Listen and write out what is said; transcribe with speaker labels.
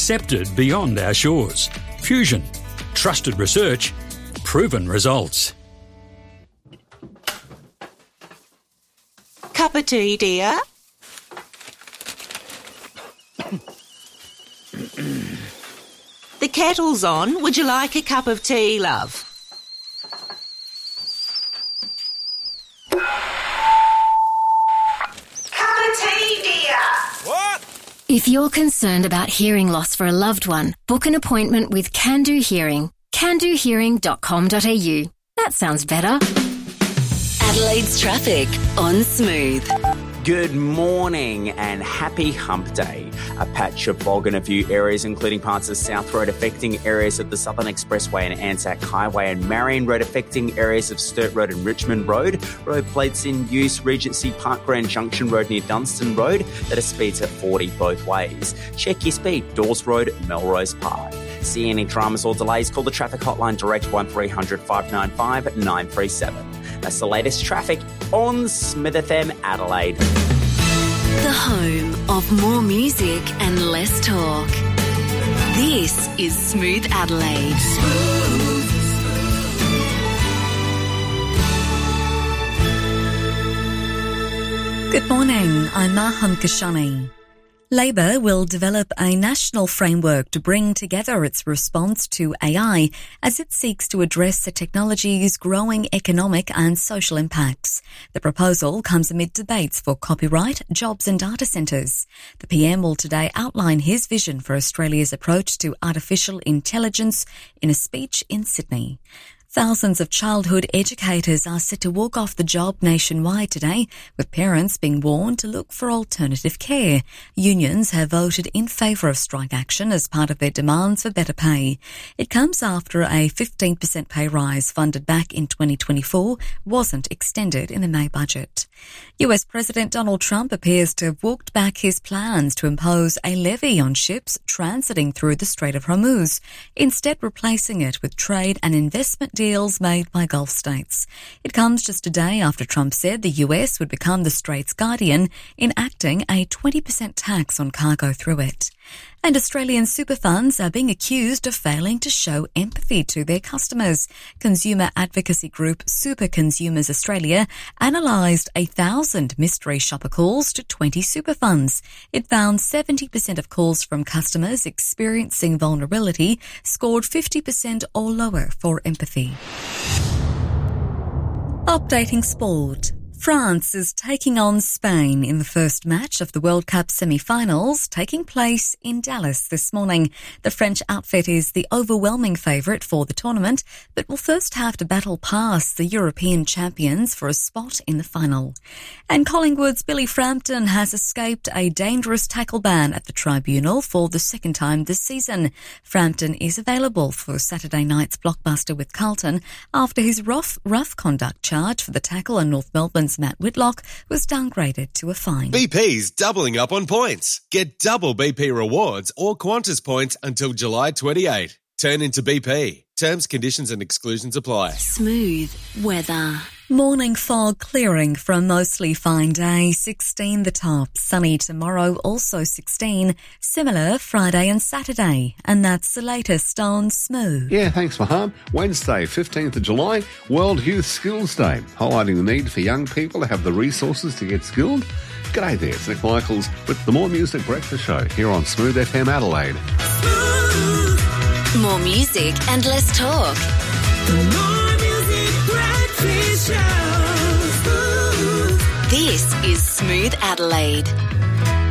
Speaker 1: accepted beyond our shores. Fusion. Trusted research. Proven results.
Speaker 2: Cup of tea, dear? The kettle's on. Would you like a cup of tea, love? Cup of tea, dear.
Speaker 3: What?
Speaker 4: If you're concerned about hearing loss for a loved one, book an appointment with Can Do Hearing. candohearing.com.au. That sounds better.
Speaker 5: Adelaide's traffic on Smooth.
Speaker 6: Good morning and happy hump day. A patch of fog in a few areas, including parts of South Road, affecting areas of the Southern Expressway and Anzac Highway, and Marion Road affecting areas of Sturt Road and Richmond Road. Road plates in use, Regency Park Grand Junction Road near Dunstan Road, that are speeds at 40 both ways. Check your speed, Dawes Road, Melrose Park. See any dramas or delays, call the traffic hotline direct 1300 595 937. That's the latest traffic on Smith FM Adelaide.
Speaker 5: The home of more music and less talk. This is Smooth Adelaide.
Speaker 7: Good morning, I'm Maham Kashani. Labor will develop a national framework to bring together its response to AI as it seeks to address the technology's growing economic and social impacts. The proposal comes amid debates for copyright, jobs and data centres. The PM will today outline his vision for Australia's approach to artificial intelligence in a speech in Sydney. Thousands of childhood educators are set to walk off the job nationwide today, with parents being warned to look for alternative care. Unions have voted in favour of strike action as part of their demands for better pay. It comes after a 15% pay rise funded back in 2024 wasn't extended in the May budget. US President Donald Trump appears to have walked back his plans to impose a levy on ships transiting through the Strait of Hormuz, instead replacing it with trade and investment deals made by Gulf states. It comes just a day after Trump said the US would become the Strait's guardian, enacting a 20% tax on cargo through it. And Australian super funds are being accused of failing to show empathy to their customers. Consumer advocacy group Super Consumers Australia analysed 1,000 mystery shopper calls to 20 super funds. It found 70% of calls from customers experiencing vulnerability scored 50% or lower for empathy. Updating sport. France is taking on Spain in the first match of the World Cup semi-finals, taking place in Dallas this morning. The French outfit is the overwhelming favourite for the tournament, but will first have to battle past the European champions for a spot in the final. And Collingwood's Billy Frampton has escaped a dangerous tackle ban at the tribunal for the second time this season. Frampton is available for Saturday night's blockbuster with Carlton after his rough conduct charge for the tackle on North Melbourne's Matt Whitlock was downgraded to a fine.
Speaker 8: BP's doubling up on points. Get double BP rewards or Qantas points until July 28. Turn into BP. Terms, conditions and exclusions apply.
Speaker 5: Smooth weather.
Speaker 7: Morning fog clearing for a mostly fine day, 16 the top. Sunny tomorrow, also 16. Similar Friday and Saturday. And that's the latest on Smooth.
Speaker 9: Yeah, thanks, Maham. Wednesday, 15th of July, World Youth Skills Day, highlighting the need for young people to have the resources to get skilled. G'day there, it's Nick Michaels with the More Music Breakfast Show here on Smooth FM Adelaide.
Speaker 5: More music and less talk.
Speaker 3: More music breakfast show.
Speaker 5: This is Smooth Adelaide.